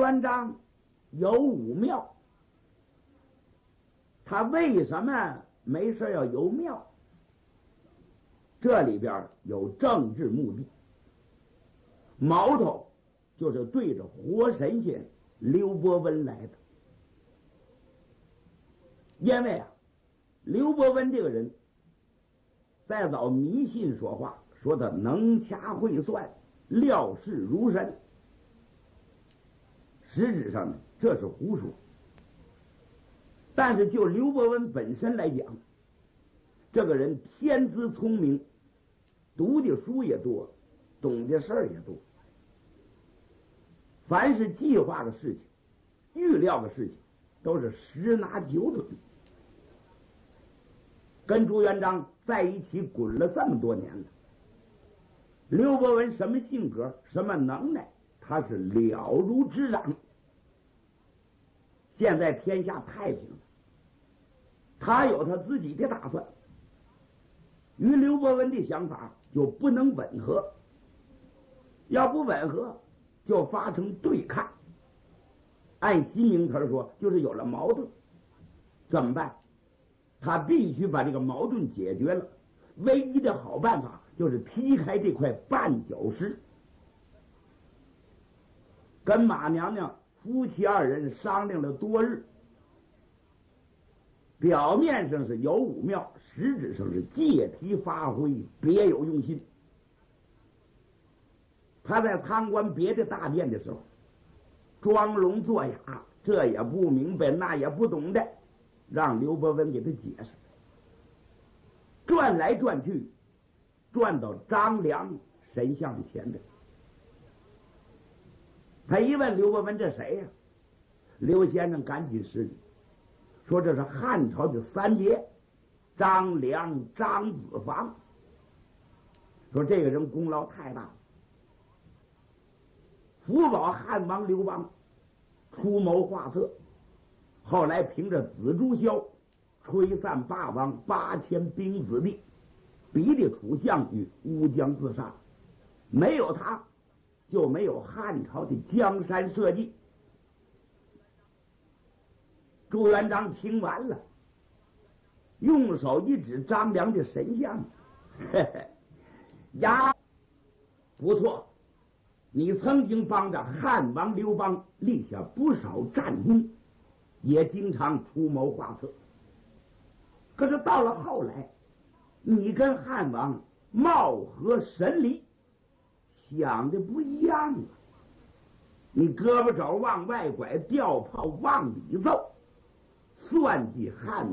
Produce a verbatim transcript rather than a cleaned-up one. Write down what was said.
元璋有武庙，他为什么没事要游庙？这里边有政治目的，矛头就是对着活神仙刘伯温来的。因为啊，刘伯温这个人再早迷信说话，说他能掐会算，料事如神，实质上呢这是胡说。但是就刘伯温本身来讲，这个人天资聪明，读的书也多，懂的事儿也多，凡是计划的事情，预料的事情都是十拿九准。跟朱元璋在一起滚了这么多年了，刘伯温什么性格什么能耐他是了如指掌。现在天下太平了，他有他自己的打算，与刘伯温的想法就不能吻合，要不吻合就发生对抗，按新名词说就是有了矛盾。怎么办？他必须把这个矛盾解决了，唯一的好办法就是劈开这块绊脚石。跟马娘娘夫妻二人商量了多日，表面上是有武庙，实质上是借题发挥，别有用心。他在参观别的大殿的时候，装聋作哑，这也不明白那也不懂的，让刘伯温给他解释。转来转去，转到张良神像前边，他一问刘伯温这谁呀、啊？刘先生赶紧施礼，说这是汉朝的三杰张良、张子房，说这个人功劳太大了，辅保汉王刘邦出谋划策，后来凭着子朱萧吹散霸王八千兵子弟，逼得楚项羽乌江自杀，没有他就没有汉朝的江山社稷。朱元璋听完了，用手一指张良的神像，嘿嘿呀，不错，你曾经帮着汉王刘邦立下不少战功，也经常出谋划策，可是到了后来，你跟汉王貌合神离，想的不一样了。你胳膊肘往外拐，吊炮往里揍，算计汉